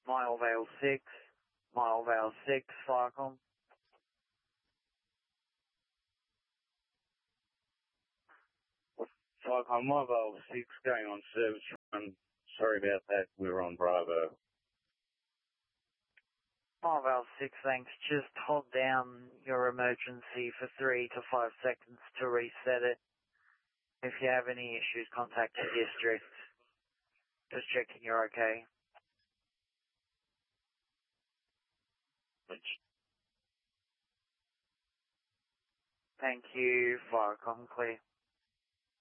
Milevale 6, Milevale 6, Firecom. Firecom, Milevale 6 going on service run. Sorry about that, we're on Bravo. Milevale 6, thanks. Just hold down your emergency for 3 to 5 seconds to reset it. If you have any issues, contact the district. Just checking you're okay. Thank you, Firecom, clear.